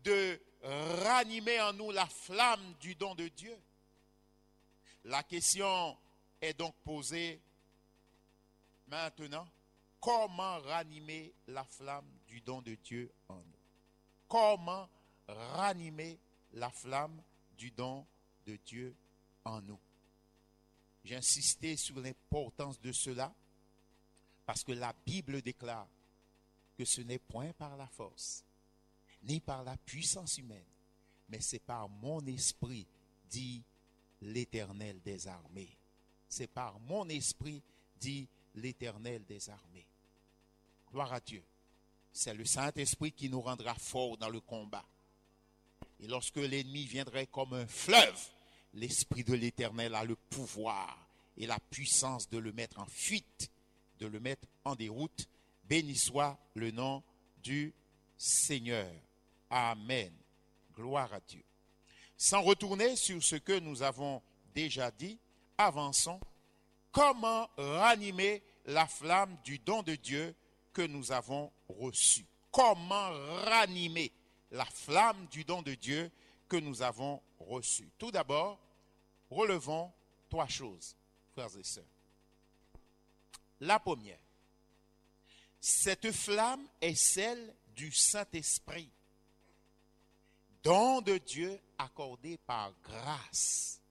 de ranimer en nous la flamme du don de Dieu. La question est donc posée maintenant. Comment ranimer la flamme du don de Dieu en nous? Comment ranimer la flamme du don de Dieu en nous? J'ai insisté sur l'importance de cela parce que la Bible déclare que ce n'est point par la force, ni par la puissance humaine, mais c'est par mon esprit, dit l'Éternel des armées. C'est par mon esprit, dit l'Éternel des armées. Gloire à Dieu. C'est le Saint-Esprit qui nous rendra forts dans le combat. Et lorsque l'ennemi viendrait comme un fleuve, l'Esprit de l'Éternel a le pouvoir et la puissance de le mettre en fuite, de le mettre en déroute. Béni soit le nom du Seigneur. Amen. Gloire à Dieu. Sans retourner sur ce que nous avons déjà dit, avançons. Comment ranimer la flamme du don de Dieu que nous avons reçu? Comment ranimer la flamme du don de Dieu que nous avons reçu? Tout d'abord, relevons 3 choses, frères et sœurs. La première, cette flamme est celle du Saint-Esprit, don de Dieu accordé par grâce,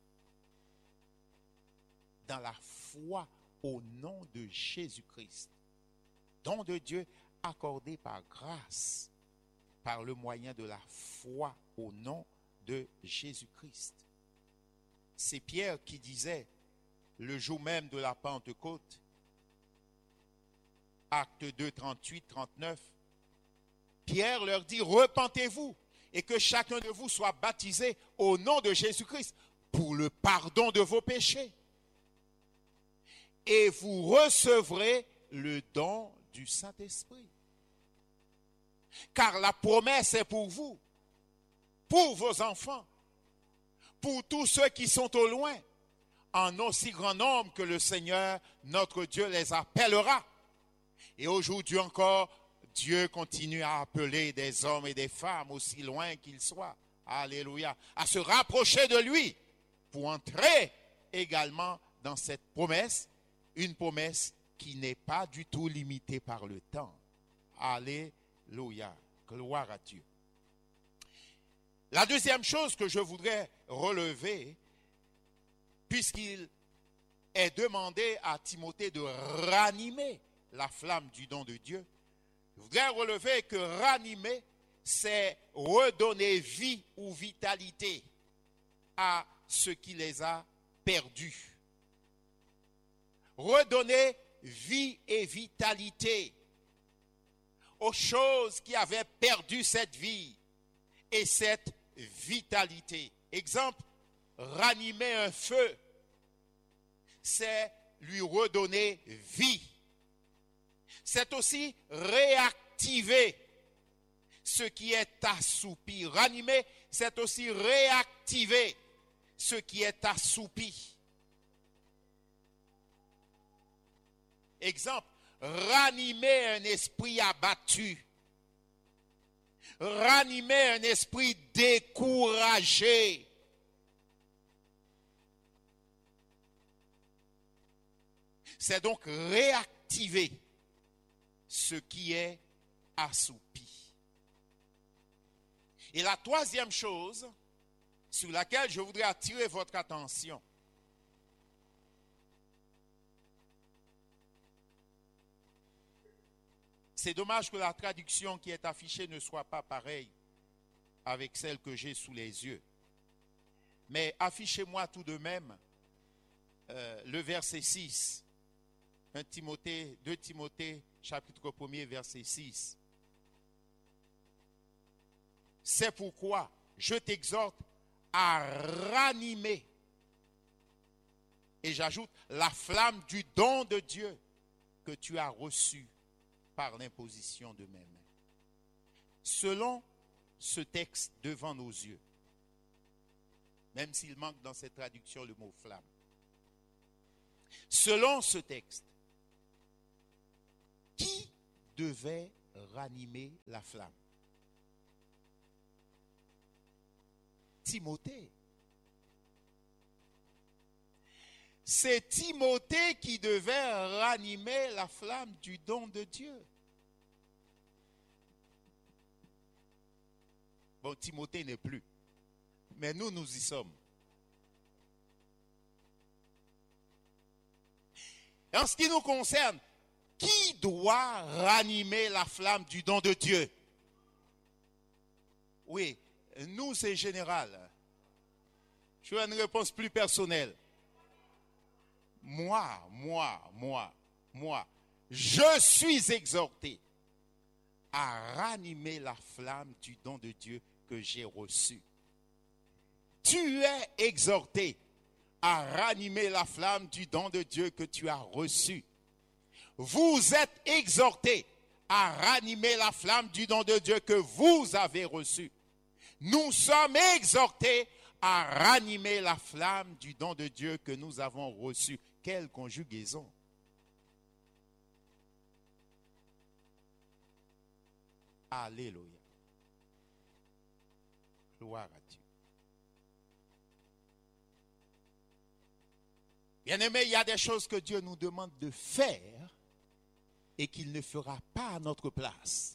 dans la foi au nom de Jésus-Christ. Don de Dieu accordé par grâce, par le moyen de la foi au nom de Jésus-Christ. C'est Pierre qui disait, le jour même de la Pentecôte, Acte 2, 38, 39, Pierre leur dit, repentez-vous et que chacun de vous soit baptisé au nom de Jésus-Christ pour le pardon de vos péchés. Et vous recevrez le don du Saint-Esprit. Car la promesse est pour vous, pour vos enfants, pour tous ceux qui sont au loin, en aussi grand nombre que le Seigneur, notre Dieu, les appellera. Et aujourd'hui encore, Dieu continue à appeler des hommes et des femmes, aussi loin qu'ils soient, alléluia, à se rapprocher de lui pour entrer également dans cette promesse, une promesse qui n'est pas du tout limitée par le temps. Alléluia, gloire à Dieu. La deuxième chose que je voudrais relever, puisqu'il est demandé à Timothée de ranimer la flamme du don de Dieu, je voudrais relever que ranimer, c'est redonner vie ou vitalité à ce qui les a perdus. Redonner vie et vitalité aux choses qui avaient perdu cette vie et cette vitalité. Exemple, ranimer un feu, c'est lui redonner vie. C'est aussi réactiver ce qui est assoupi. Ranimer, c'est aussi réactiver ce qui est assoupi. Exemple, ranimer un esprit abattu. Ranimer un esprit découragé. C'est donc réactiver ce qui est assoupi. Et la troisième chose sur laquelle je voudrais attirer votre attention, c'est dommage que la traduction qui est affichée ne soit pas pareille avec celle que j'ai sous les yeux. Mais affichez-moi tout de même le verset 6. 2 Timothée, chapitre 1er, verset 6. C'est pourquoi je t'exhorte à ranimer, et j'ajoute, la flamme du don de Dieu que tu as reçu par l'imposition de mes mains. Selon ce texte devant nos yeux, même s'il manque dans cette traduction le mot flamme, selon ce texte, qui devait ranimer la flamme? Timothée. C'est Timothée qui devait ranimer la flamme du don de Dieu. Bon, Timothée n'est plus, mais nous y sommes. En ce qui nous concerne, qui doit ranimer la flamme du don de Dieu? Oui, nous c'est général. Je veux une réponse plus personnelle. Moi, je suis exhorté à ranimer la flamme du don de Dieu que j'ai reçu. Tu es exhorté à ranimer la flamme du don de Dieu que tu as reçu. Vous êtes exhortés à ranimer la flamme du don de Dieu que vous avez reçu. Nous sommes exhortés à ranimer la flamme du don de Dieu que nous avons reçu. Quelle conjugaison! Alléluia. Gloire à Dieu. Bien-aimés, il y a des choses que Dieu nous demande de faire et qu'il ne fera pas à notre place.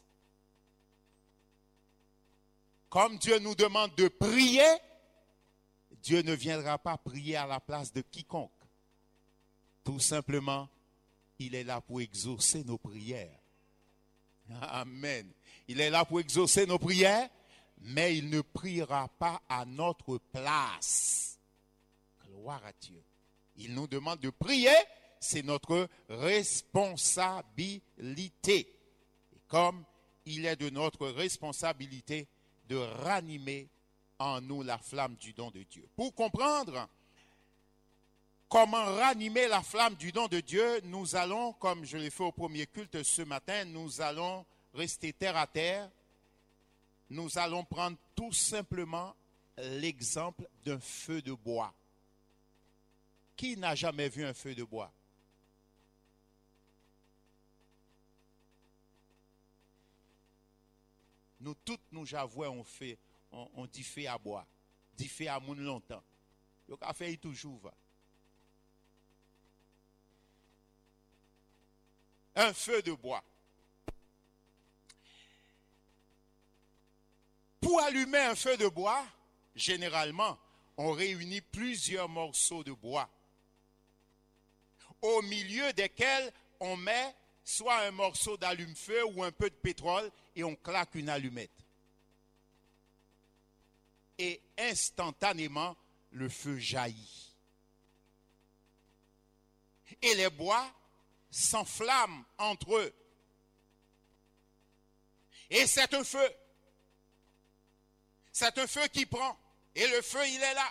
Comme Dieu nous demande de prier, Dieu ne viendra pas prier à la place de quiconque. Tout simplement, il est là pour exaucer nos prières. Amen. Il est là pour exaucer nos prières, mais il ne priera pas à notre place. Gloire à Dieu. Il nous demande de prier, c'est notre responsabilité. Et comme il est de notre responsabilité de ranimer en nous la flamme du don de Dieu. Pour comprendre comment ranimer la flamme du don de Dieu, nous allons, comme je l'ai fait au premier culte ce matin, nous allons rester terre à terre. Nous allons prendre tout simplement l'exemple d'un feu de bois. Qui n'a jamais vu un feu de bois? Nous toutes nous avouons on dit fait à bois, dit fait à moun longtemps. Le café est toujours va. Un feu de bois. Pour allumer un feu de bois, généralement, on réunit plusieurs morceaux de bois, au milieu desquels on met soit un morceau d'allume-feu ou un peu de pétrole et on claque une allumette. Et instantanément, le feu jaillit. Et les bois s'enflamment entre eux. Et c'est un feu. C'est un feu qui prend. Et le feu, il est là.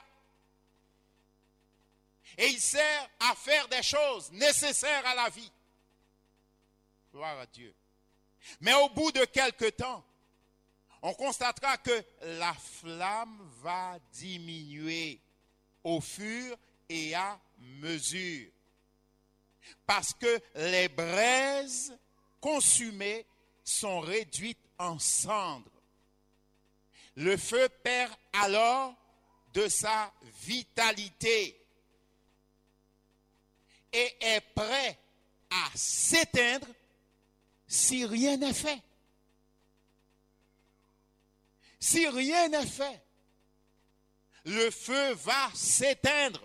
Et il sert à faire des choses nécessaires à la vie. Gloire à Dieu. Mais au bout de quelque temps, on constatera que la flamme va diminuer au fur et à mesure. Parce que les braises consumées sont réduites en cendres. Le feu perd alors de sa vitalité et est prêt à s'éteindre si rien n'est fait. Si rien n'est fait, le feu va s'éteindre.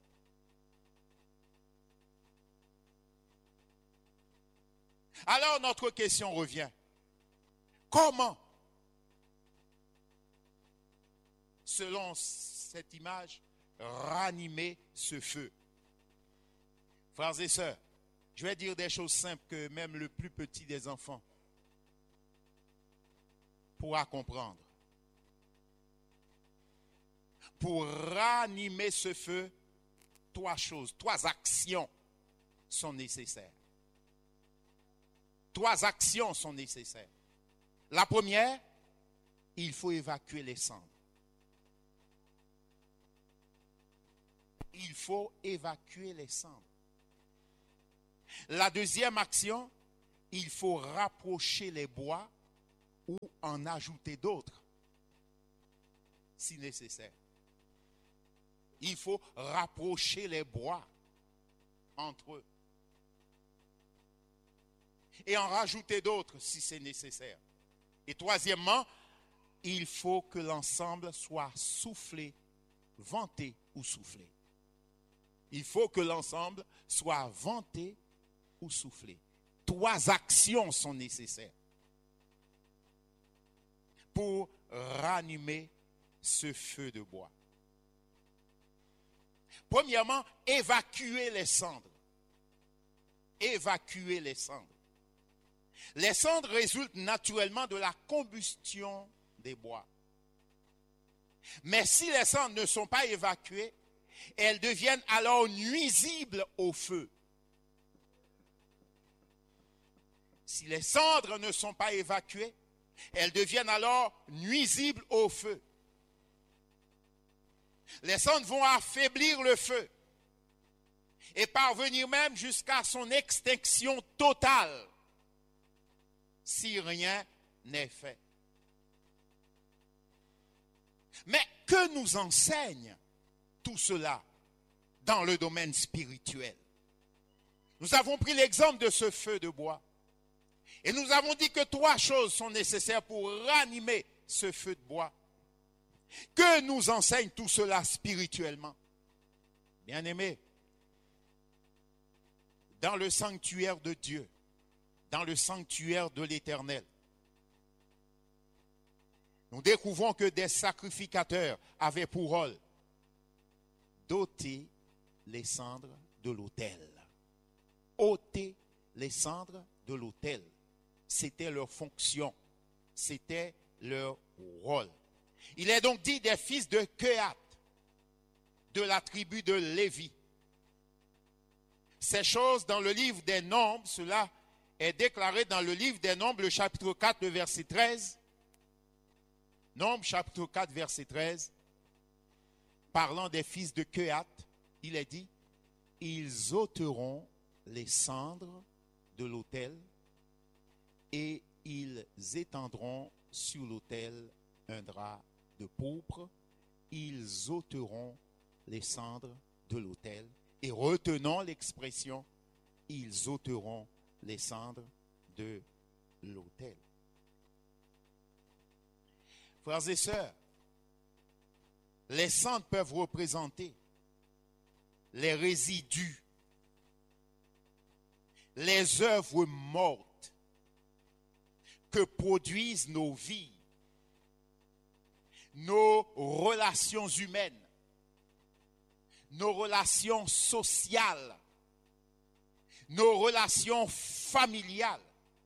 Alors notre question revient. Comment, selon cette image, ranimer ce feu? Frères et sœurs, je vais dire des choses simples que même le plus petit des enfants pourra comprendre. Pour ranimer ce feu, trois actions sont nécessaires. Trois actions sont nécessaires. La première, il faut évacuer les cendres. Il faut évacuer les cendres. La deuxième action, il faut rapprocher les bois ou en ajouter d'autres, si nécessaire. Il faut rapprocher les bois entre eux. Et en rajouter d'autres si c'est nécessaire. Et troisièmement, il faut que l'ensemble soit soufflé, venté ou soufflé. Il faut que l'ensemble soit venté ou soufflé. 3 actions sont nécessaires pour ranimer ce feu de bois. Premièrement, évacuer les cendres. Évacuer les cendres. Les cendres résultent naturellement de la combustion des bois. Mais si les cendres ne sont pas évacuées, elles deviennent alors nuisibles au feu. Si les cendres ne sont pas évacuées, elles deviennent alors nuisibles au feu. Les cendres vont affaiblir le feu et parvenir même jusqu'à son extinction totale si rien n'est fait. Mais que nous enseigne tout cela dans le domaine spirituel? Nous avons pris l'exemple de ce feu de bois et nous avons dit que 3 choses sont nécessaires pour ranimer ce feu de bois. Que nous enseigne tout cela spirituellement? Bien-aimés, dans le sanctuaire de Dieu, dans le sanctuaire de l'Éternel, nous découvrons que des sacrificateurs avaient pour rôle d'ôter les cendres de l'autel. Ôter les cendres de l'autel. C'était leur fonction, c'était leur rôle. Il est donc dit des fils de Kehat, de la tribu de Lévi. Ces choses dans le livre des Nombres, cela est déclaré dans le livre des Nombres, le chapitre 4, le verset 13. Nombres, chapitre 4, verset 13. Parlant des fils de Kehat, il est dit, ils ôteront les cendres de l'autel et ils étendront sur l'autel un drap de pourpre, ils ôteront les cendres de l'autel. Et retenons l'expression, ils ôteront les cendres de l'autel. Frères et sœurs, les cendres peuvent représenter les résidus, les œuvres mortes que produisent nos vies, nos relations humaines, nos relations sociales, nos relations familiales.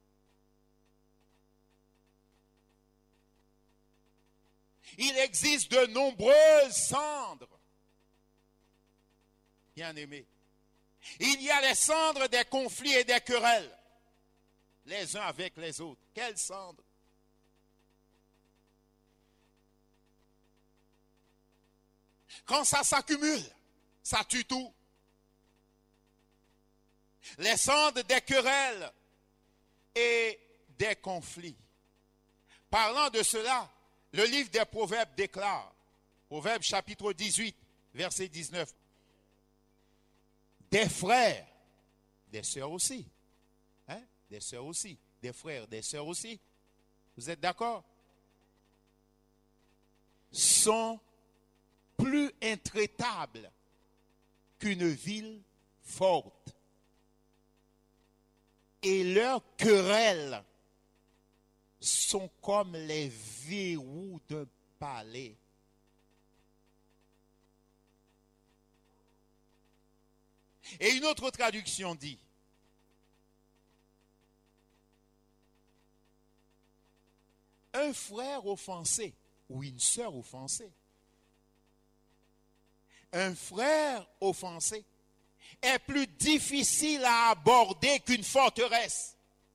Il existe de nombreuses cendres, bien-aimés. Il y a les cendres des conflits et des querelles, les uns avec les autres. Quelles cendres? Quand ça s'accumule, ça tue tout. Les cendres des querelles et des conflits. Parlant de cela, le livre des Proverbes déclare, Proverbes chapitre 18, verset 19, des frères, des sœurs aussi, des sœurs aussi, des frères, des sœurs aussi, vous êtes d'accord? Sont plus intraitables qu'une ville forte. Et leurs querelles sont comme les verrous d'un palais. Et une autre traduction dit, un frère offensé ou une sœur offensée, un frère offensé est plus difficile à aborder qu'une forteresse.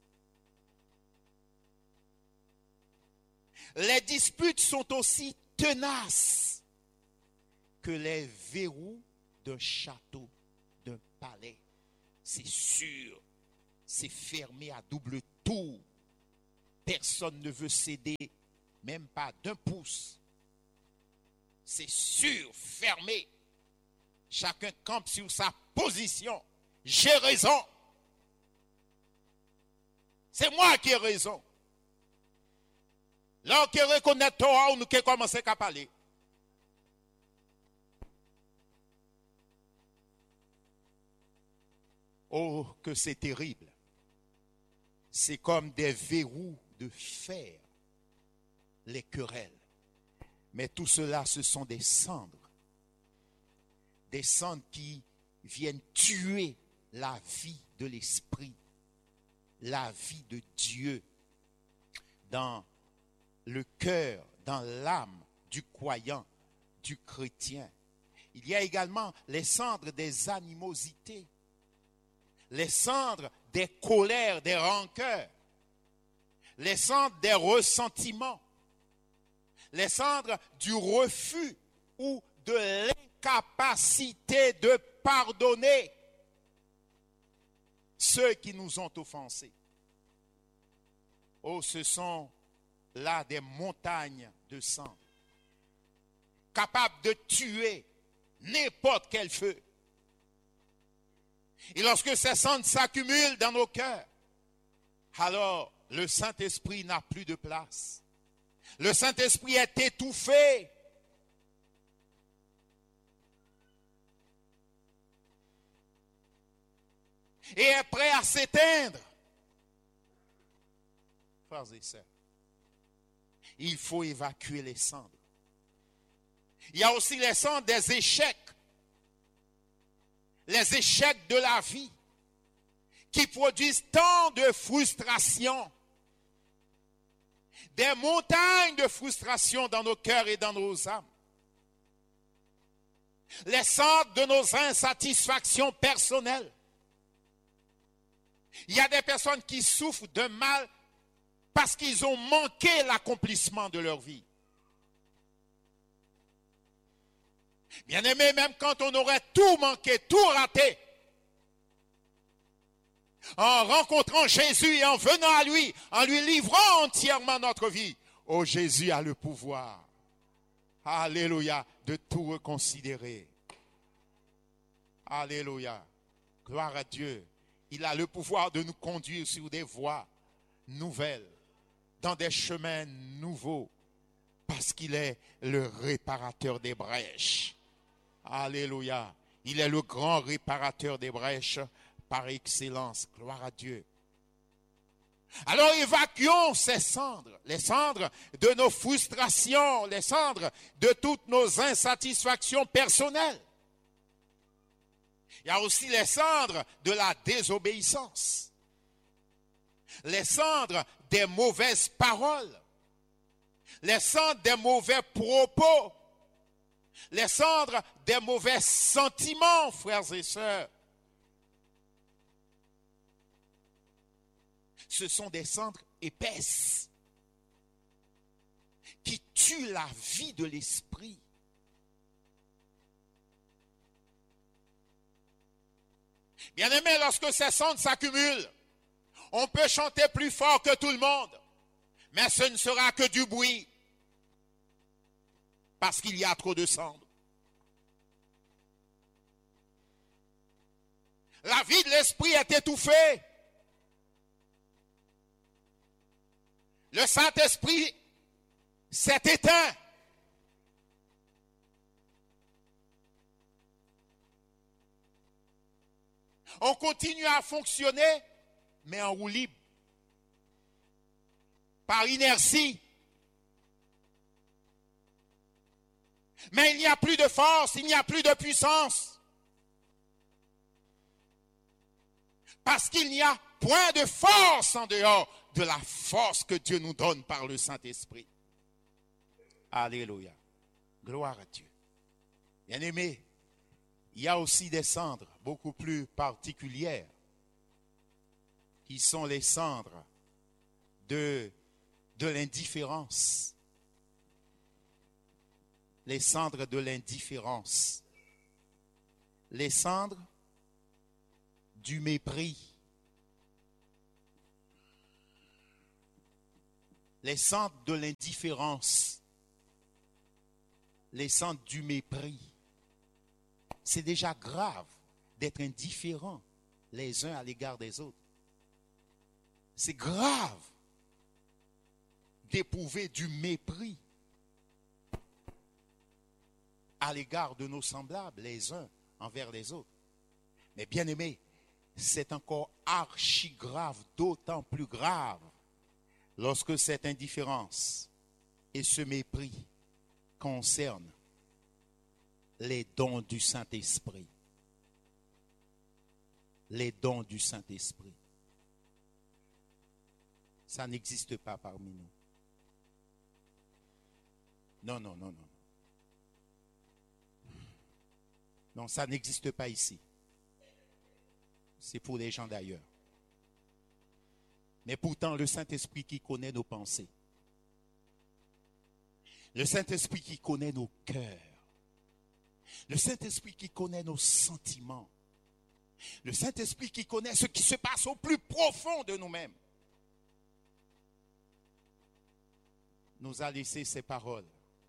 Les disputes sont aussi tenaces que les verrous d'un château, d'un palais. C'est sûr, c'est fermé à double tour. Personne ne veut céder, même pas d'1 pouce. C'est sûr, fermé. Chacun campe sur sa position. J'ai raison. C'est moi qui ai raison. Là, on reconnaît Torah, nous qui commençons à parler. Oh, que c'est terrible. C'est comme des verrous de fer, les querelles. Mais tout cela, ce sont des cendres. Des cendres qui viennent tuer la vie de l'esprit, la vie de Dieu dans le cœur, dans l'âme du croyant, du chrétien. Il y a également les cendres des animosités, les cendres des colères, des rancœurs, les cendres des ressentiments, les cendres du refus ou de l'incapacité de pardonner ceux qui nous ont offensés. Oh, ce sont là des montagnes de cendres, capables de tuer n'importe quel feu. Et lorsque ces cendres s'accumulent dans nos cœurs, alors le Saint-Esprit n'a plus de place. Le Saint-Esprit est étouffé. Et est prêt à s'éteindre. Frères et sœurs, il faut évacuer les cendres. Il y a aussi les cendres des échecs. Les échecs de la vie qui produisent tant de frustration. Des montagnes de frustration dans nos cœurs et dans nos âmes. Les cendres de nos insatisfactions personnelles. Il y a des personnes qui souffrent de mal parce qu'ils ont manqué l'accomplissement de leur vie. Bien-aimés, même quand on aurait tout manqué, tout raté, en rencontrant Jésus et en venant à lui, en lui livrant entièrement notre vie, oh, Jésus a le pouvoir, alléluia, de tout reconsidérer. Alléluia, gloire à Dieu. Il a le pouvoir de nous conduire sur des voies nouvelles, dans des chemins nouveaux, parce qu'il est le réparateur des brèches. Alléluia. Il est le grand réparateur des brèches par excellence. Gloire à Dieu. Alors évacuons ces cendres, les cendres de nos frustrations, les cendres de toutes nos insatisfactions personnelles. Il y a aussi les cendres de la désobéissance, les cendres des mauvaises paroles, les cendres des mauvais propos, les cendres des mauvais sentiments, frères et sœurs. Ce sont des cendres épaisses qui tuent la vie de l'esprit. Bien-aimés, lorsque ces cendres s'accumulent, on peut chanter plus fort que tout le monde, mais ce ne sera que du bruit, parce qu'il y a trop de cendres. La vie de l'esprit est étouffée. Le Saint-Esprit s'est éteint. On continue à fonctionner, mais en roue libre, par inertie. Mais il n'y a plus de force, il n'y a plus de puissance. Parce qu'il n'y a point de force en dehors de la force que Dieu nous donne par le Saint-Esprit. Alléluia. Gloire à Dieu. Bien-aimés, il y a aussi des cendres beaucoup plus particulières qui sont les cendres de l'indifférence. Les cendres de l'indifférence. Les cendres du mépris. Les cendres de l'indifférence. Les cendres du mépris. c'est déjà grave d'être indifférent les uns à l'égard des autres. C'est grave d'éprouver du mépris à l'égard de nos semblables, les uns envers les autres. Mais bien aimé, c'est encore archi grave, d'autant plus grave, lorsque cette indifférence et ce mépris concernent les dons du Saint-Esprit. Les dons du Saint-Esprit. Ça n'existe pas parmi nous. Non, non, non, non. Non, ça n'existe pas ici. C'est pour les gens d'ailleurs. Mais pourtant, le Saint-Esprit qui connaît nos pensées, le Saint-Esprit qui connaît nos cœurs, le Saint-Esprit qui connaît nos sentiments, le Saint-Esprit qui connaît ce qui se passe au plus profond de nous-mêmes, nous a laissé ces paroles.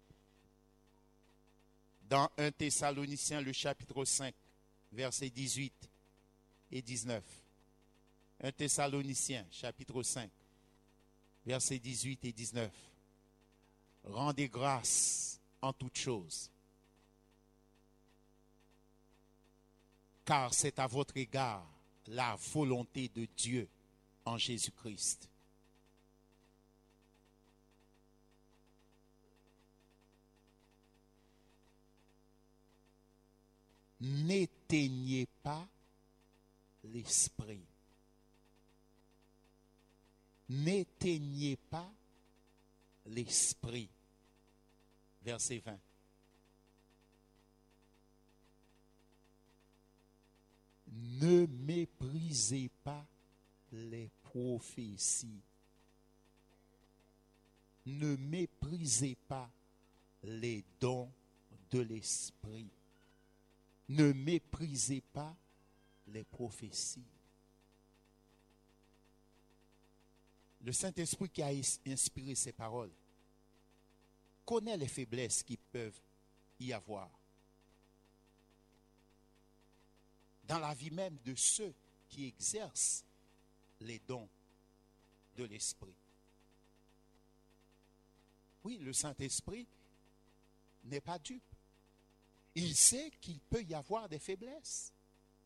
Dans 1 Thessaloniciens, le chapitre 5, versets 18 et 19. 1 Thessaloniciens, chapitre 5, versets 18 et 19. Rendez grâce en toutes choses, car c'est à votre égard la volonté de Dieu en Jésus-Christ. N'éteignez pas l'esprit. N'éteignez pas l'esprit. Verset 20. Ne méprisez pas les prophéties. Ne méprisez pas les dons de l'esprit. Ne méprisez pas les prophéties. Le Saint-Esprit qui a inspiré ces paroles connaît les faiblesses qui peuvent y avoir dans la vie même de ceux qui exercent les dons de l'Esprit. Oui, le Saint-Esprit n'est pas dupe. Il sait qu'il peut y avoir des faiblesses.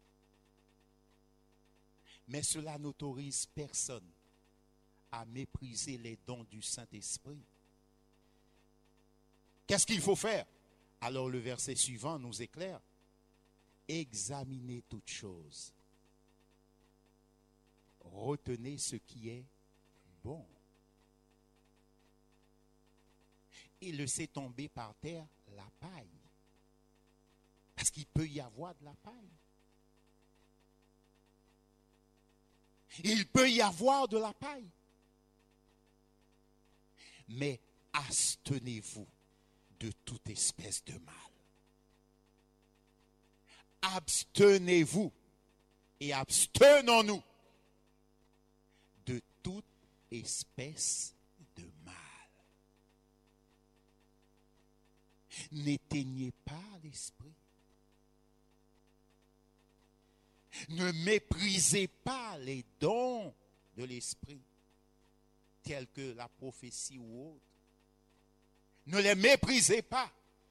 Mais cela n'autorise personne à mépriser les dons du Saint-Esprit. Qu'est-ce qu'il faut faire? Alors le verset suivant nous éclaire. Examinez toutes choses. Retenez ce qui est bon. Et laissez tomber par terre la paille. Parce qu'il peut y avoir de la paille. Il peut y avoir de la paille. Mais abstenez-vous de toute espèce de mal. Abstenez-vous et abstenons-nous de toute espèce de mal. N'éteignez pas l'esprit. Ne méprisez pas les dons de l'esprit, tels que la prophétie ou autre. Ne les méprisez pas.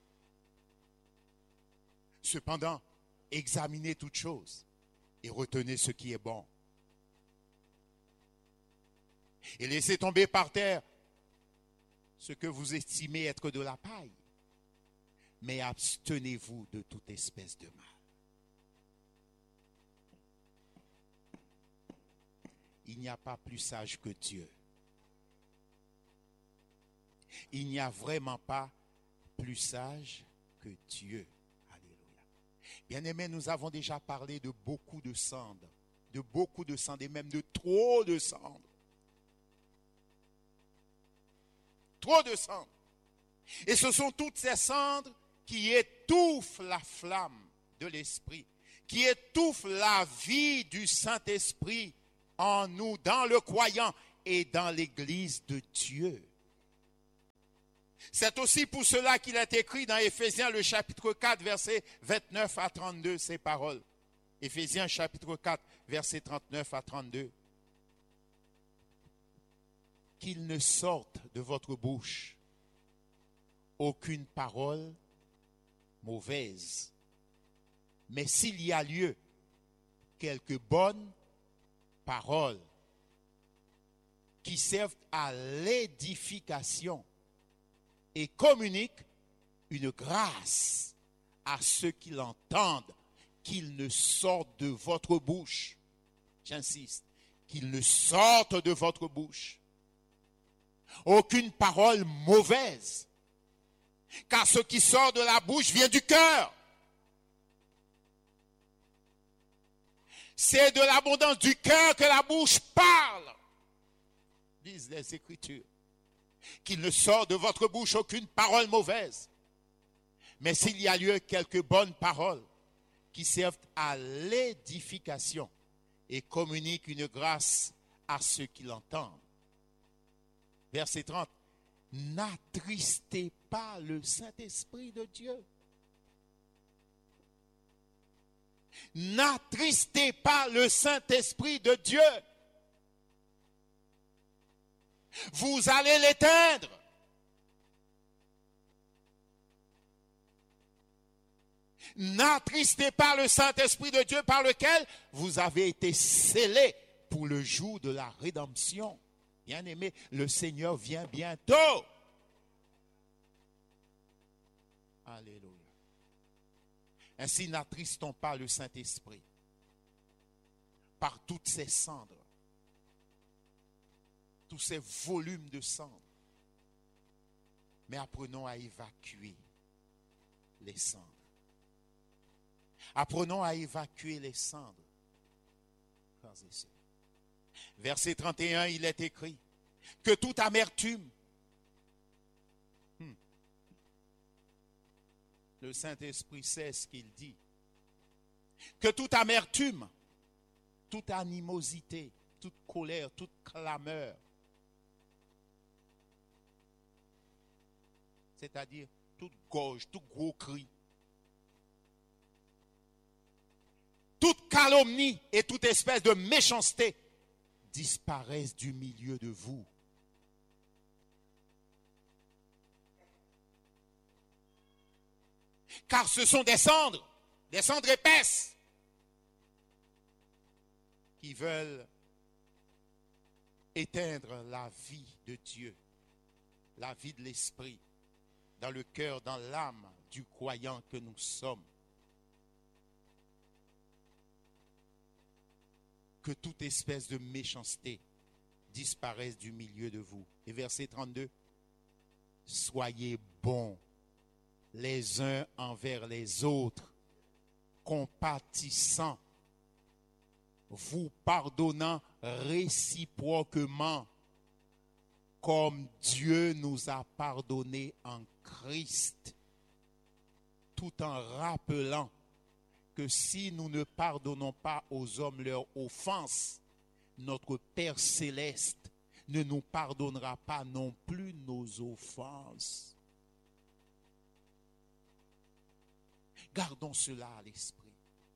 Cependant, examinez toutes choses et retenez ce qui est bon. Et laissez tomber par terre ce que vous estimez être de la paille. Mais abstenez-vous de toute espèce de mal. Il n'y a pas plus sage que Dieu. Il n'y a vraiment pas plus sage que Dieu. Alléluia. Bien-aimés, nous avons déjà parlé de beaucoup de cendres et même de trop de cendres. Trop de cendres. Et ce sont toutes ces cendres qui étouffent la flamme de l'esprit, qui étouffent la vie du Saint-Esprit en nous, dans le croyant et dans l'Église de Dieu. C'est aussi pour cela qu'il est écrit dans Éphésiens le chapitre 4, versets 29 à 32, ces paroles. Éphésiens chapitre 4, versets 39 à 32. Qu'il ne sorte de votre bouche aucune parole mauvaise, mais s'il y a lieu, quelques bonnes paroles qui servent à l'édification et communiquent une grâce à ceux qui l'entendent, qu'il ne sorte de votre bouche, j'insiste, qu'il ne sorte de votre bouche aucune parole mauvaise, car ce qui sort de la bouche vient du cœur. C'est de l'abondance du cœur que la bouche parle, disent les Écritures. Qu'il ne sort de votre bouche aucune parole mauvaise, mais s'il y a lieu, quelques bonnes paroles qui servent à l'édification et communiquent une grâce à ceux qui l'entendent. Verset 30. N'attristez pas le Saint-Esprit de Dieu. N'attristez pas le Saint-Esprit de Dieu. Vous allez l'éteindre. N'attristez pas le Saint-Esprit de Dieu par lequel vous avez été scellés pour le jour de la rédemption. Bien-aimé, le Seigneur vient bientôt. Alléluia. Ainsi, n'attristons pas le Saint-Esprit par toutes ces cendres, tous ces volumes de cendres, mais apprenons à évacuer les cendres. Apprenons à évacuer les cendres. Verset 31, il est écrit que toute amertume, le Saint-Esprit sait ce qu'il dit, que toute amertume, toute animosité, toute colère, toute clameur, c'est-à-dire toute gorge, tout gros cri, toute calomnie et toute espèce de méchanceté disparaissent du milieu de vous. Car ce sont des cendres épaisses, qui veulent éteindre la vie de Dieu, la vie de l'esprit, dans le cœur, dans l'âme du croyant que nous sommes. Que toute espèce de méchanceté disparaisse du milieu de vous. Et verset 32, soyez bons les uns envers les autres, compatissants, vous pardonnant réciproquement, comme Dieu nous a pardonné en Christ, tout en rappelant que si nous ne pardonnons pas aux hommes leurs offenses, notre Père céleste ne nous pardonnera pas non plus nos offenses. Gardons cela à l'esprit.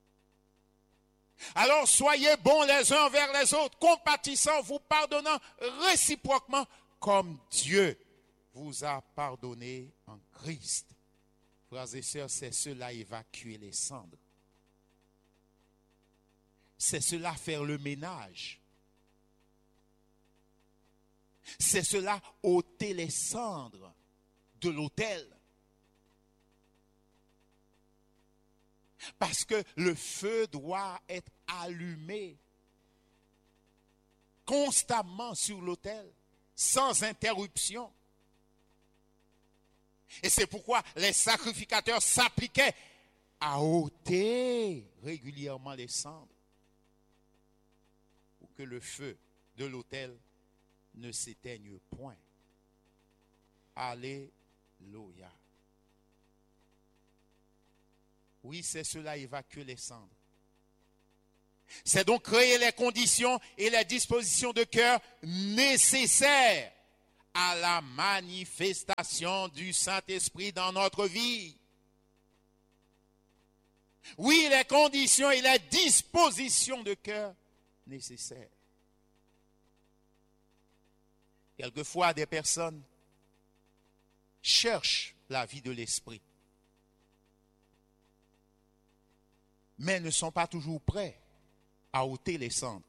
Alors soyez bons les uns envers les autres, compatissants, vous pardonnant réciproquement, comme Dieu vous a pardonné en Christ. Frères et sœurs, c'est cela évacuer les cendres. C'est cela faire le ménage. C'est cela ôter les cendres de l'autel. Parce que le feu doit être allumé constamment sur l'autel, sans interruption. Et c'est pourquoi les sacrificateurs s'appliquaient à ôter régulièrement les cendres pour que le feu de l'autel ne s'éteigne point. Alléluia. Oui, c'est cela, évacuer les cendres. C'est donc créer les conditions et les dispositions de cœur nécessaires à la manifestation du Saint-Esprit dans notre vie. Oui, les conditions et les dispositions de cœur nécessaires. Quelquefois, des personnes cherchent la vie de l'esprit, mais ne sont pas toujours prêts à ôter les cendres.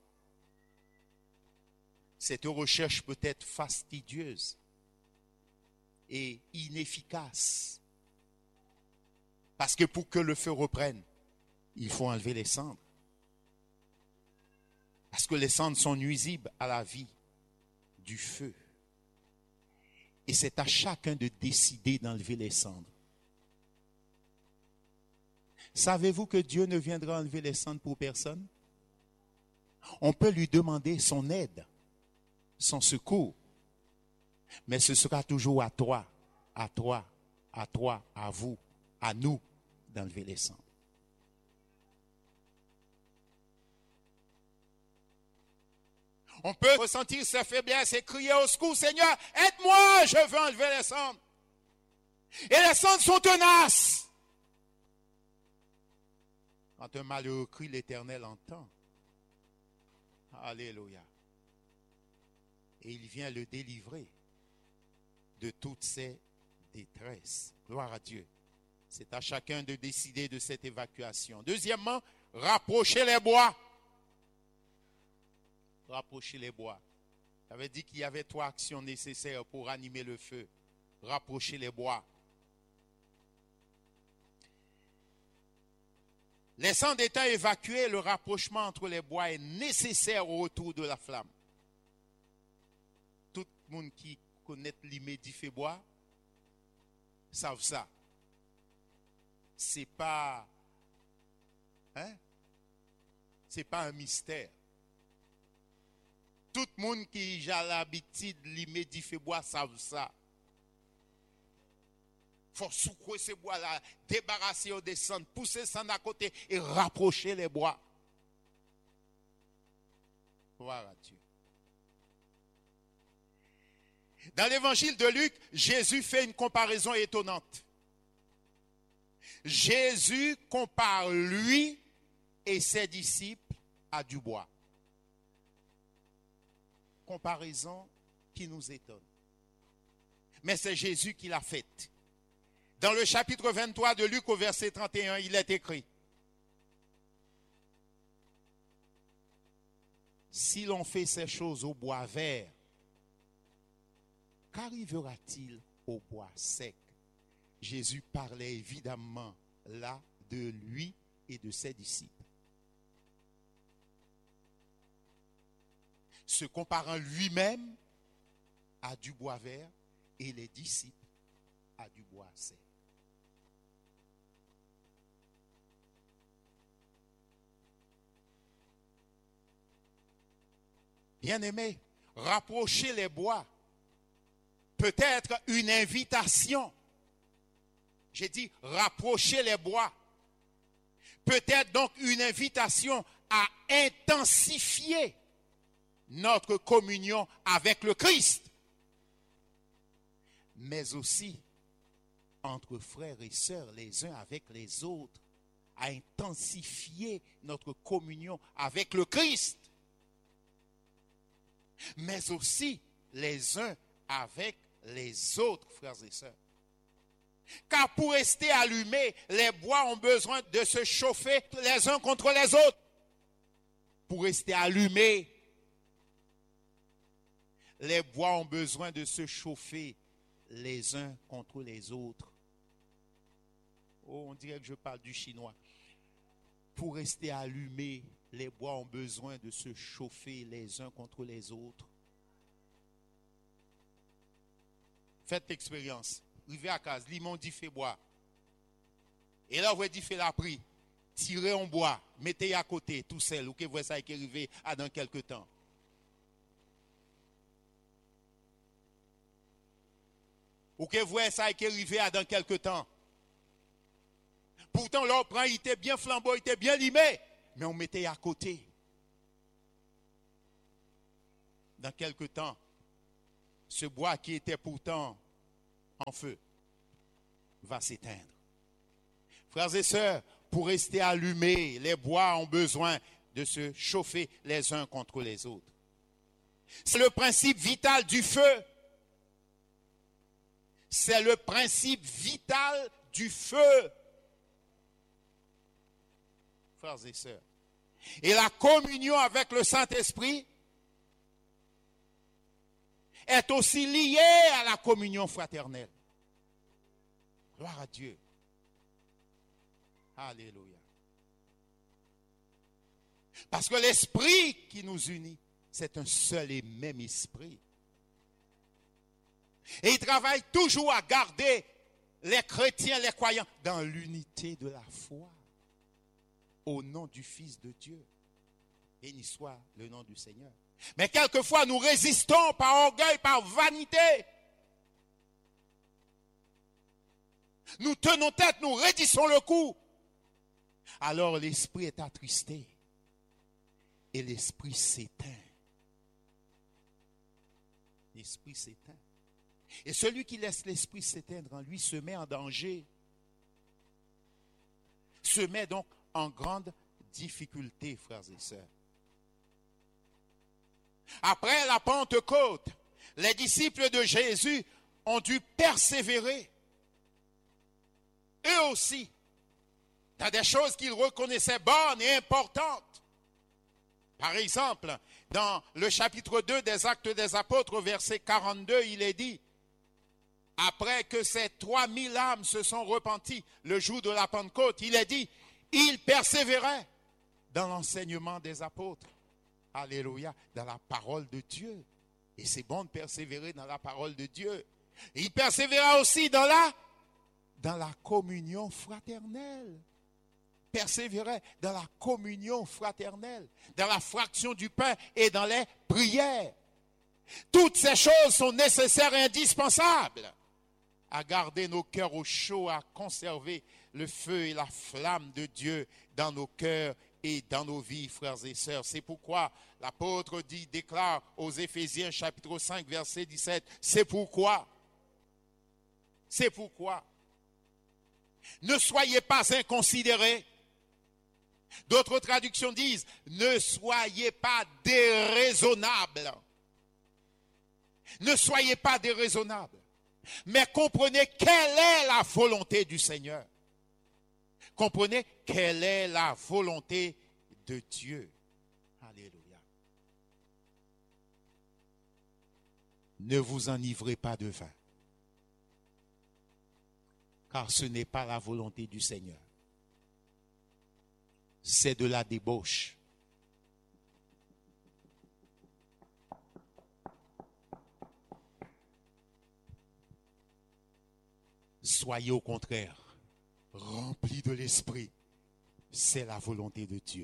Cette recherche peut être fastidieuse et inefficace. Parce que pour que le feu reprenne, il faut enlever les cendres. Parce que les cendres sont nuisibles à la vie du feu. Et c'est à chacun de décider d'enlever les cendres. Savez-vous que Dieu ne viendra enlever les cendres pour personne? On peut lui demander son aide, son secours. Mais ce sera toujours à toi, à toi, à toi, à vous, à nous d'enlever les cendres. On peut ressentir sa faiblesse et crier au secours, Seigneur, aide-moi, je veux enlever les cendres. Et les cendres sont tenaces. Quand un malheureux crie, l'Éternel entend. Alléluia. Et il vient le délivrer de toutes ses détresses. Gloire à Dieu. C'est à chacun de décider de cette évacuation. Deuxièmement, rapprocher les bois. Rapprocher les bois. J'avais dit qu'il y avait 3 actions nécessaires pour animer le feu. Rapprocher les bois. Les cendres étant évacuées, le rapprochement entre les bois est nécessaire au retour de la flamme. Tout le monde qui connaît l'immédiat bois savent ça. C'est pas un mystère. Tout le monde qui a l'habitude de l'immédiat bois savent ça. Il faut secouer ces bois-là, débarrasser au descendre, pousser ça à côté et rapprocher les bois. Gloire à Dieu. Dans l'évangile de Luc, Jésus fait une comparaison étonnante. Jésus compare lui et ses disciples à du bois. Comparaison qui nous étonne. Mais c'est Jésus qui l'a faite. Dans le chapitre 23 de Luc au verset 31, il est écrit: si l'on fait ces choses au bois vert, qu'arrivera-t-il au bois sec? Jésus parlait évidemment là de lui et de ses disciples. Se comparant lui-même à du bois vert et les disciples à du bois sec. Bien-aimés, rapprocher les bois peut être une invitation. J'ai dit rapprocher les bois. Peut être donc une invitation à intensifier notre communion avec le Christ. Mais aussi entre frères et sœurs, les uns avec les autres, à intensifier notre communion avec le Christ. Mais aussi les uns avec les autres, frères et sœurs. Car pour rester allumés, les bois ont besoin de se chauffer les uns contre les autres. Pour rester allumés, les bois ont besoin de se chauffer les uns contre les autres. Oh, on dirait que je parle du chinois. Pour rester allumés, les bois ont besoin de se chauffer les uns contre les autres. Faites l'expérience. Arrivez à casa, limon dit fait bois. Et là, vous dit fait la pris. Tirez en bois, mettez à côté, tout seul, ou que vous ça qui arrive à dans quelques temps. Ou que vous ça qui arrive à dans quelques temps. Pourtant, l'on prend, il était bien flambeau, il était bien limé, mais on mettait à côté. Dans quelques temps, ce bois qui était pourtant en feu va s'éteindre. Frères et sœurs, pour rester allumés, les bois ont besoin de se chauffer les uns contre les autres. C'est le principe vital du feu. C'est le principe vital du feu. Frères et sœurs. Et la communion avec le Saint-Esprit est aussi liée à la communion fraternelle. Gloire à Dieu. Alléluia. Parce que l'esprit qui nous unit, c'est un seul et même esprit. Et il travaille toujours à garder les chrétiens, les croyants, dans l'unité de la foi. Au nom du Fils de Dieu. Béni soit le nom du Seigneur. Mais quelquefois, nous résistons par orgueil, par vanité. Nous tenons tête, nous raidissons le cou. Alors l'esprit est attristé. Et l'esprit s'éteint. L'esprit s'éteint. Et celui qui laisse l'esprit s'éteindre en lui se met en danger. Se met donc en grande difficulté, frères et sœurs. Après la Pentecôte, les disciples de Jésus ont dû persévérer. Eux aussi, dans des choses qu'ils reconnaissaient bonnes et importantes. Par exemple, dans le chapitre 2 des Actes des Apôtres, verset 42, il est dit, après que ces 3000 âmes se sont repenties le jour de la Pentecôte, il est dit, ils persévéraient dans l'enseignement des apôtres. Alléluia, dans la parole de Dieu. Et c'est bon de persévérer dans la parole de Dieu. Et il persévéra aussi dans la communion fraternelle. Persévérait dans la communion fraternelle, dans la fraction du pain et dans les prières. Toutes ces choses sont nécessaires et indispensables à garder nos cœurs au chaud, à conserver le feu et la flamme de Dieu dans nos cœurs et dans nos vies, frères et sœurs. C'est pourquoi l'apôtre déclare aux Éphésiens chapitre 5 verset 17, c'est pourquoi, ne soyez pas inconsidérés. D'autres traductions disent, ne soyez pas déraisonnables. Ne soyez pas déraisonnables. Mais comprenez quelle est la volonté du Seigneur. Comprenez quelle est la volonté de Dieu. Alléluia. Ne vous enivrez pas de vin, car ce n'est pas la volonté du Seigneur. C'est de la débauche. Soyez au contraire remplis de l'esprit. C'est la volonté de Dieu.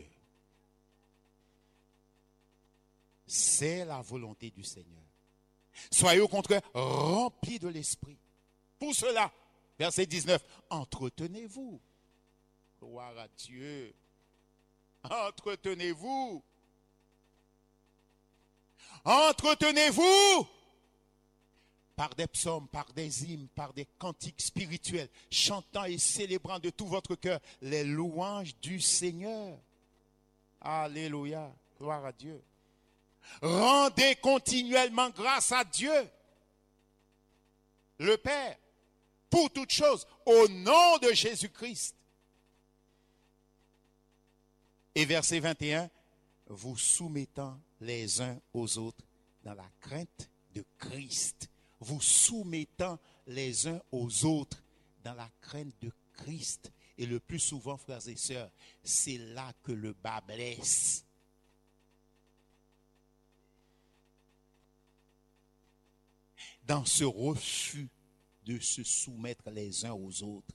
C'est la volonté du Seigneur. Soyez au contraire remplis de l'esprit. Pour cela, verset 19, entretenez-vous. Gloire à Dieu. Entretenez-vous. Entretenez-vous par des psaumes, par des hymnes, par des cantiques spirituels, chantant et célébrant de tout votre cœur les louanges du Seigneur. Alléluia. Gloire à Dieu. Rendez continuellement grâce à Dieu, le Père, pour toutes choses, au nom de Jésus-Christ. Et verset 21, vous soumettant les uns aux autres dans la crainte de Christ. Vous soumettant les uns aux autres dans la crainte de Christ. Et le plus souvent, frères et sœurs, c'est là que le bas blesse. Dans ce refus de se soumettre les uns aux autres.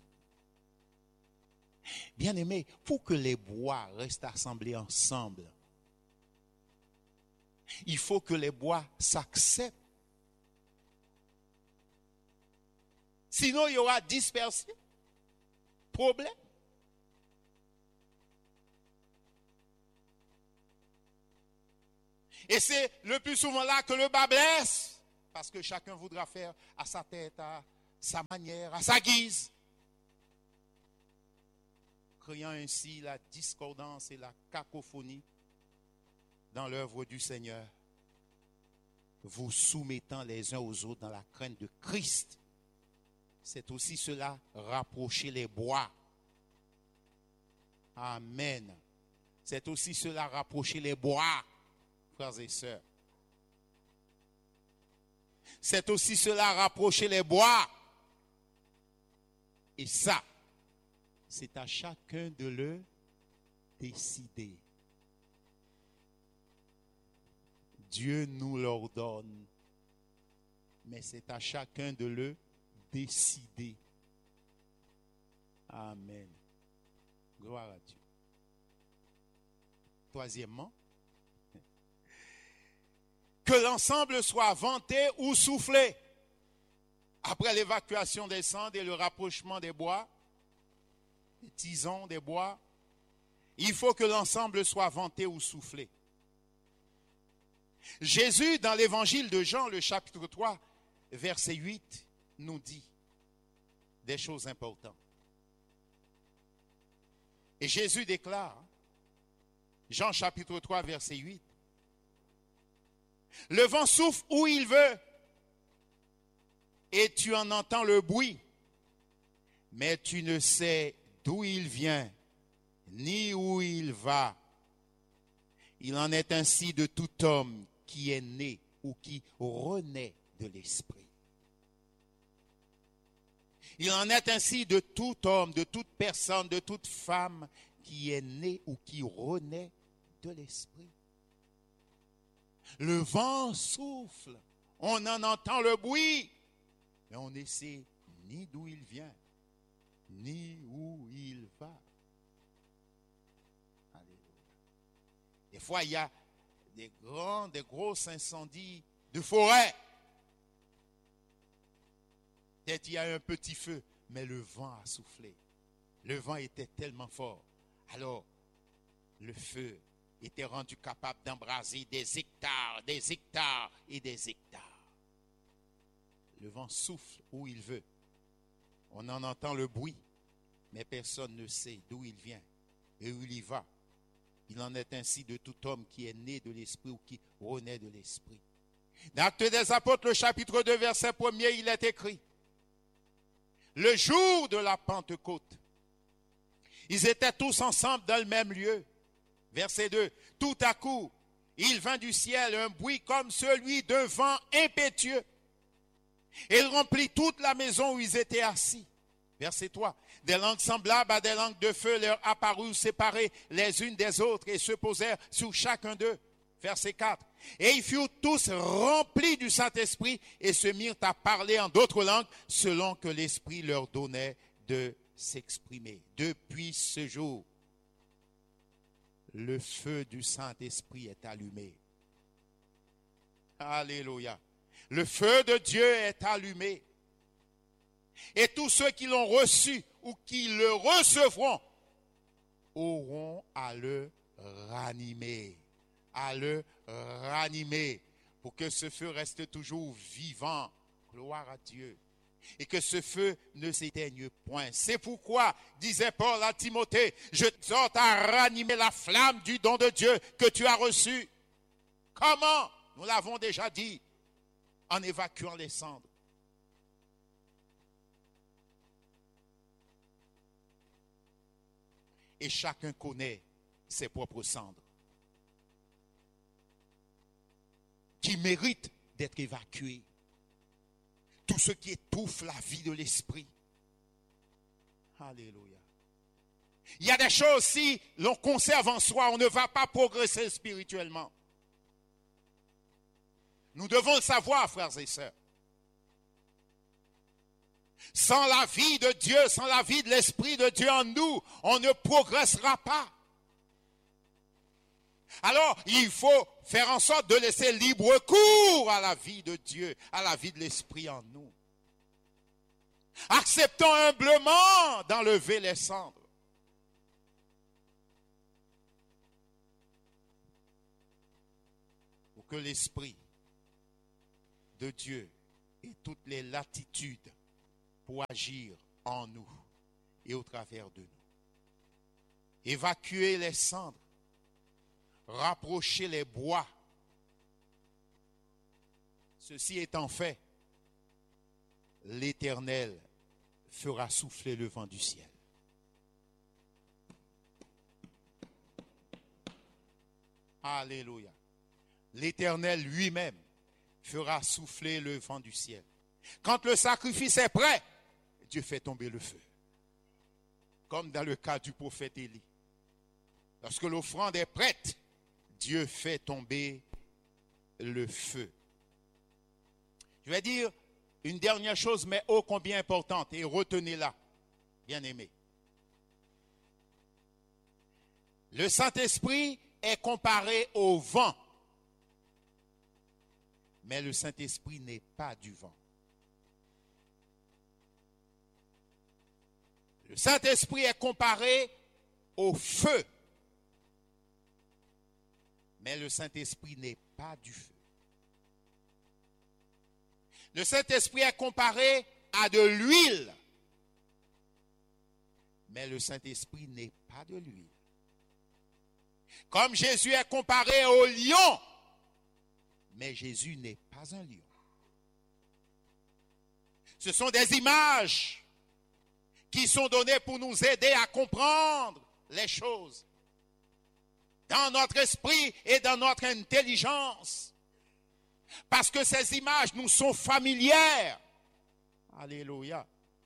Bien-aimés, pour que les bois restent assemblés ensemble, il faut que les bois s'acceptent. Sinon, il y aura dispersion, problème. Et c'est le plus souvent là que le bas blesse. parce que chacun voudra faire à sa tête, à sa manière, à sa guise, créant ainsi la discordance et la cacophonie dans l'œuvre du Seigneur, vous soumettant les uns aux autres dans la crainte de Christ. C'est aussi cela, rapprocher les bois. Amen. C'est aussi cela, rapprocher les bois, frères et sœurs. C'est aussi cela, rapprocher les bois. Et ça, c'est à chacun de le décider. Dieu nous l'ordonne, mais c'est à chacun de le décider. Amen. Gloire à Dieu. Troisièmement, que l'ensemble soit vanté ou soufflé. Après l'évacuation des cendres et le rapprochement des bois, des tisons, des bois, il faut que l'ensemble soit vanté ou soufflé. Jésus, dans l'évangile de Jean, le chapitre 3, verset 8, nous dit des choses importantes. Et Jésus déclare, Jean chapitre 3, verset 8, « Le vent souffle où il veut, et tu en entends le bruit, mais tu ne sais d'où il vient, ni où il va. Il en est ainsi de tout homme qui est né ou qui renaît de l'esprit. » Il en est ainsi de tout homme, de toute personne, de toute femme qui est né ou qui renaît de l'esprit. Le vent souffle, on en entend le bruit, mais on ne sait ni d'où il vient, ni où il va. Alléluia. Des fois, il y a des grosses incendies de forêt. Peut-être il y a un petit feu, mais le vent a soufflé. Le vent était tellement fort. Alors, le feu était rendu capable d'embraser des hectares et des hectares. Le vent souffle où il veut. On en entend le bruit, mais personne ne sait d'où il vient et où il y va. Il en est ainsi de tout homme qui est né de l'esprit ou qui renaît de l'esprit. Dans Actes des Apôtres, le chapitre 2, verset 1er, il est écrit: le jour de la Pentecôte, ils étaient tous ensemble dans le même lieu. Verset 2. Tout à coup, il vint du ciel un bruit comme celui d'un vent impétueux. Et il remplit toute la maison où ils étaient assis. Verset 3. Des langues semblables à des langues de feu leur apparurent séparées les unes des autres et se posèrent sur chacun d'eux. Verset 4. Et ils furent tous remplis du Saint-Esprit et se mirent à parler en d'autres langues selon que l'Esprit leur donnait de s'exprimer. Depuis ce jour, le feu du Saint-Esprit est allumé. Alléluia. Le feu de Dieu est allumé. Et tous ceux qui l'ont reçu ou qui le recevront auront à le ranimer. À le ranimer pour que ce feu reste toujours vivant. Gloire à Dieu. Et que ce feu ne s'éteigne point. C'est pourquoi, disait Paul à Timothée, je t'exhorte à ranimer la flamme du don de Dieu que tu as reçu. Comment? Nous l'avons déjà dit, en évacuant les cendres. Et chacun connaît ses propres cendres, qui méritent d'être évacuées. Tout ce qui étouffe la vie de l'esprit. Alléluia. Il y a des choses, si l'on conserve en soi, on ne va pas progresser spirituellement. Nous devons le savoir, frères et sœurs. Sans la vie de Dieu, sans la vie de l'Esprit de Dieu en nous, on ne progressera pas. Alors, il faut faire en sorte de laisser libre cours à la vie de Dieu, à la vie de l'Esprit en nous. Acceptons humblement d'enlever les cendres. Pour que l'Esprit de Dieu ait toutes les latitudes pour agir en nous et au travers de nous. Évacuer les cendres, rapprocher les bois. Ceci étant fait, l'Éternel fera souffler le vent du ciel. Alléluia. L'Éternel lui-même fera souffler le vent du ciel. Quand le sacrifice est prêt, Dieu fait tomber le feu. Comme dans le cas du prophète Élie. Lorsque l'offrande est prête, Dieu fait tomber le feu. Je vais dire une dernière chose, mais ô combien importante, et retenez-la, bien-aimés. Le Saint-Esprit est comparé au vent, mais le Saint-Esprit n'est pas du vent. Le Saint-Esprit est comparé au feu, mais le Saint-Esprit n'est pas du feu. Le Saint-Esprit est comparé à de l'huile, mais le Saint-Esprit n'est pas de l'huile. Comme Jésus est comparé au lion, mais Jésus n'est pas un lion. Ce sont des images qui sont données pour nous aider à comprendre les choses dans notre esprit et dans notre intelligence. Parce que ces images nous sont familières. Alléluia.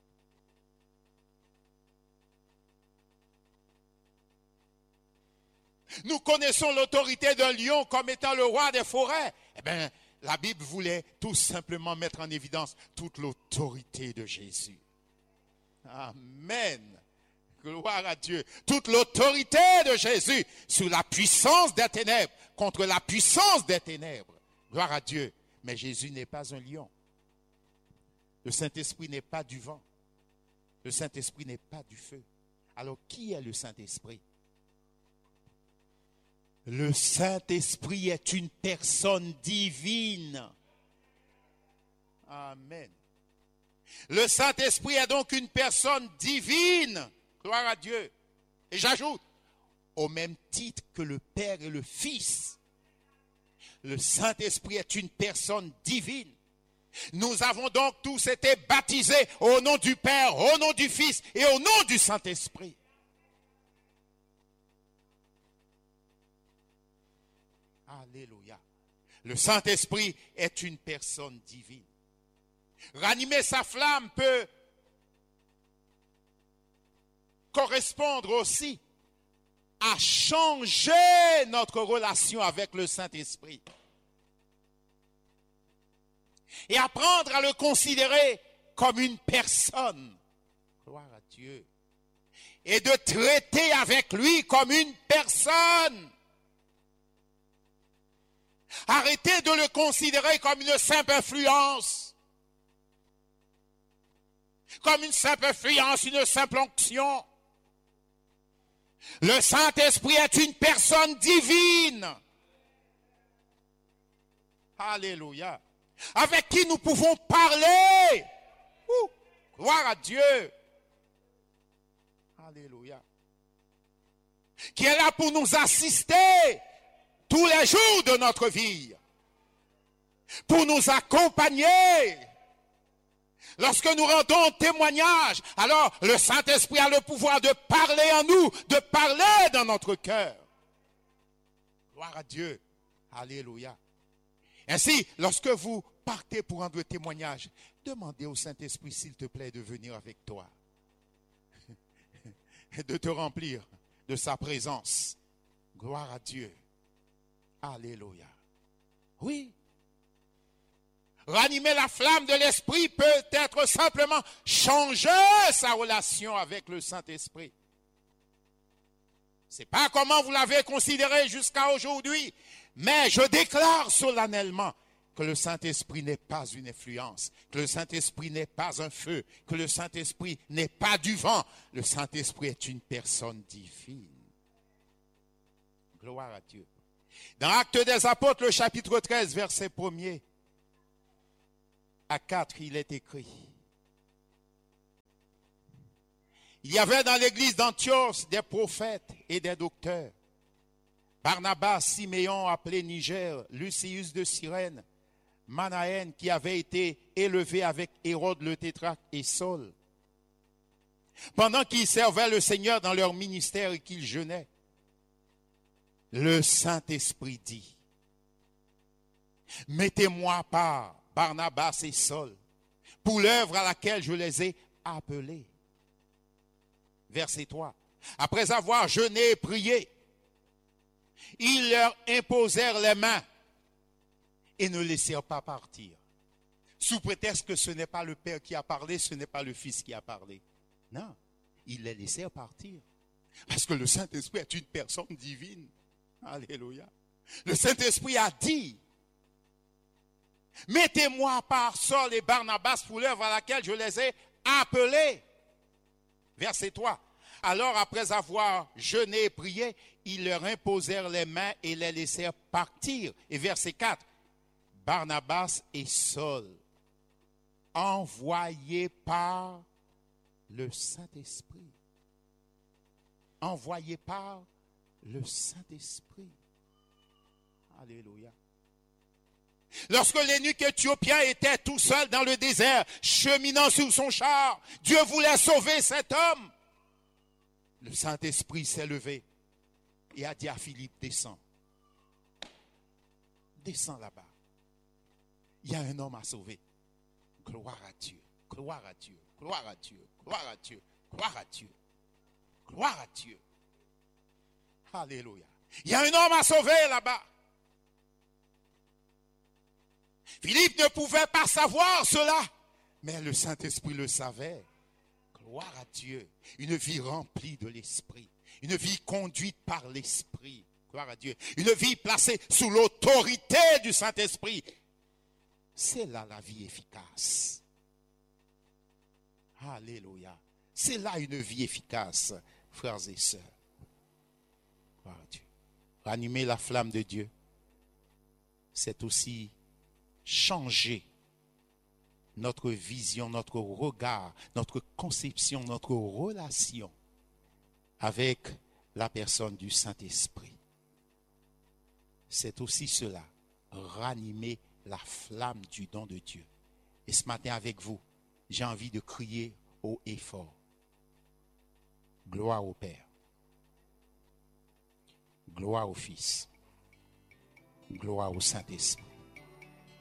Nous connaissons l'autorité d'un lion comme étant le roi des forêts. Eh bien, la Bible voulait tout simplement mettre en évidence toute l'autorité de Jésus. Amen. Gloire à Dieu. Toute l'autorité de Jésus sur la puissance des ténèbres, contre la puissance des ténèbres. Gloire à Dieu. Mais Jésus n'est pas un lion. Le Saint-Esprit n'est pas du vent. Le Saint-Esprit n'est pas du feu. Alors, qui est le Saint-Esprit? Le Saint-Esprit est une personne divine. Amen. Le Saint-Esprit est donc une personne divine. Gloire à Dieu. Et j'ajoute, au même titre que le Père et le Fils, le Saint-Esprit est une personne divine. Nous avons donc tous été baptisés au nom du Père, au nom du Fils et au nom du Saint-Esprit. Alléluia. Le Saint-Esprit est une personne divine. Ranimer sa flamme peut correspondre aussi à changer notre relation avec le Saint-Esprit et apprendre à le considérer comme une personne. Gloire à Dieu. Et de traiter avec lui comme une personne. Arrêtez de le considérer comme une simple influence. Comme une simple influence, une simple onction. Le Saint-Esprit est une personne divine. Alléluia. Avec qui nous pouvons parler. Gloire à Dieu. Alléluia. Qui est là pour nous assister tous les jours de notre vie. Pour nous accompagner. Lorsque nous rendons témoignage, alors le Saint-Esprit a le pouvoir de parler en nous, de parler dans notre cœur. Gloire à Dieu. Alléluia. Ainsi, lorsque vous partez pour rendre témoignage, demandez au Saint-Esprit, s'il te plaît, de venir avec toi. Et de te remplir de sa présence. Gloire à Dieu. Alléluia. Oui. Ranimer la flamme de l'esprit peut être simplement changer sa relation avec le Saint-Esprit. Ce n'est pas comment vous l'avez considéré jusqu'à aujourd'hui, mais je déclare solennellement que le Saint-Esprit n'est pas une influence, que le Saint-Esprit n'est pas un feu, que le Saint-Esprit n'est pas du vent. Le Saint-Esprit est une personne divine. Gloire à Dieu. Dans Actes des Apôtres, le chapitre 13, verset 1er, à 4, il est écrit. Il y avait dans l'église d'Antioche des prophètes et des docteurs. Barnabas, Siméon appelé Niger, Lucius de Cyrène, Manaën qui avait été élevé avec Hérode le tétrarque et Saul. Pendant qu'ils servaient le Seigneur dans leur ministère et qu'ils jeûnaient, le Saint-Esprit dit, mettez-moi à part Barnabas et Saul pour l'œuvre à laquelle je les ai appelés. Verset 3. Après avoir jeûné et prié, ils leur imposèrent les mains et ne laissèrent pas partir. Sous prétexte que ce n'est pas le Père qui a parlé, ce n'est pas le Fils qui a parlé. Non, ils les laissèrent partir. Parce que le Saint-Esprit est une personne divine. Alléluia. Le Saint-Esprit a dit, mettez-moi à part Saul et Barnabas pour l'œuvre à laquelle je les ai appelés. Verset 3. Alors, après avoir jeûné et prié, ils leur imposèrent les mains et les laissèrent partir. Et verset 4. Barnabas et Saul, envoyés par le Saint-Esprit. Envoyés par le Saint-Esprit. Alléluia. Lorsque l'eunuque éthiopien était tout seul dans le désert, cheminant sur son char, Dieu voulait sauver cet homme. Le Saint-Esprit s'est levé et a dit à Philippe, descends. Descends là-bas. Il y a un homme à sauver. Gloire à Dieu, gloire à Dieu, gloire à Dieu, gloire à Dieu, gloire à Dieu, gloire à Dieu. Alléluia. Il y a un homme à sauver là-bas. Philippe ne pouvait pas savoir cela, mais le Saint-Esprit le savait. Gloire à Dieu. Une vie remplie de l'Esprit. Une vie conduite par l'Esprit. Gloire à Dieu. Une vie placée sous l'autorité du Saint-Esprit. C'est là la vie efficace. Alléluia. C'est là une vie efficace, frères et sœurs. Gloire à Dieu. Ranimer la flamme de Dieu, c'est aussi changer notre vision, notre regard, notre conception, notre relation avec la personne du Saint-Esprit. C'est aussi cela, ranimer la flamme du don de Dieu. Et ce matin avec vous, j'ai envie de crier haut et fort. Gloire au Père. Gloire au Fils. Gloire au Saint-Esprit.